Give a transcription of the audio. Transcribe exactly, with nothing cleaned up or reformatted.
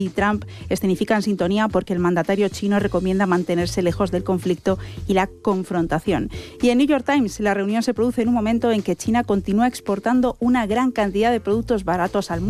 y Trump escenifican sintonía porque el mandatario chino recomienda mantenerse lejos del conflicto y la confrontación. Y en New York Times, la reunión se produce en un momento en que China continúa exportando una gran cantidad de productos baratos al mundo.